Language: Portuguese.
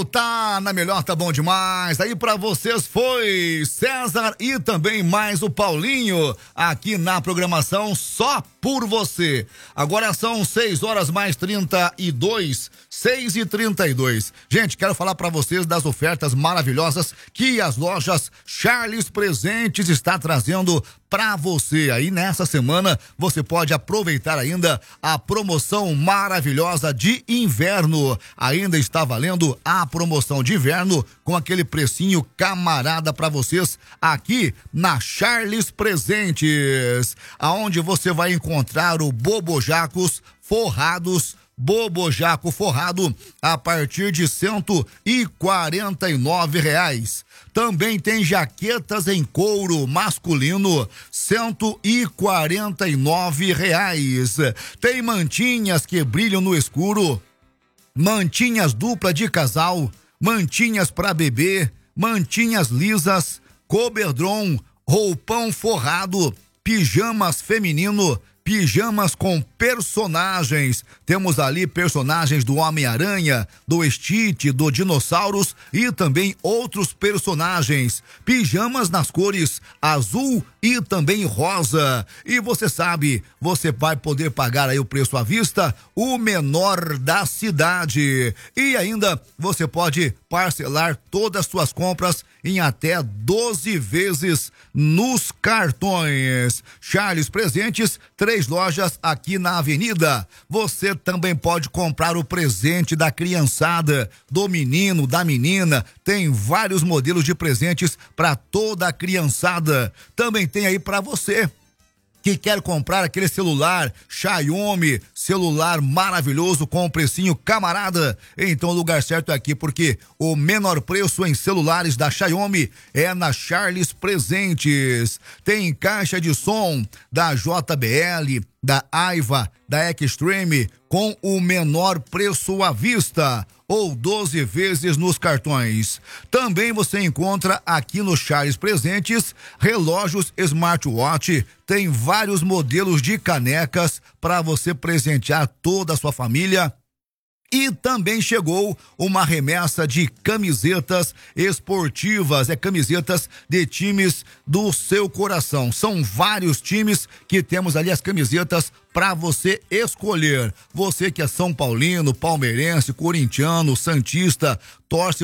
Tá na melhor, tá bom demais. Aí pra vocês foi César e também mais o Paulinho aqui na programação Só por Você. Agora são 6h mais 32, 6h32. Gente, quero falar pra vocês das ofertas maravilhosas que as lojas Charles Presentes está trazendo pra você. Aí nessa semana você pode aproveitar ainda a promoção maravilhosa de inverno. Ainda está valendo a promoção de inverno com aquele precinho camarada pra vocês aqui na Charles Presentes, aonde você vai encontrar o Bobojacos forrados, Bobojaco forrado a partir de R$149. Também tem jaquetas em couro masculino, R$149. Tem mantinhas que brilham no escuro, mantinhas dupla de casal, mantinhas para bebê, mantinhas lisas, coberdron, roupão forrado, pijamas feminino, pijamas com personagens. Temos ali personagens do Homem-Aranha, do Stitch, do Dinossauros e também outros personagens. Pijamas nas cores azul e também rosa. E você sabe, você vai poder pagar aí o preço à vista, o menor da cidade. E ainda você pode parcelar todas as suas compras em até 12 vezes nos cartões. Charles Presentes, 3 lojas aqui na avenida. Você também pode comprar o presente da criançada, do menino, da menina. Tem vários modelos de presentes para toda a criançada. Também tem aí para você que quer comprar aquele celular Xiaomi, celular maravilhoso com precinho camarada. Então o lugar certo é aqui, porque o menor preço em celulares da Xiaomi é na Charles Presentes. Tem caixa de som da JBL, da Aiva, da Extreme com o menor preço à vista ou 12 vezes nos cartões. Também você encontra aqui no Charles Presentes relógios smartwatch. Tem vários modelos de canecas para você presentear toda a sua família. E também chegou uma remessa de camisetas esportivas, camisetas de times do seu coração. São vários times que temos ali as camisetas para você escolher. Você que é São Paulino, palmeirense, corintiano, santista, torce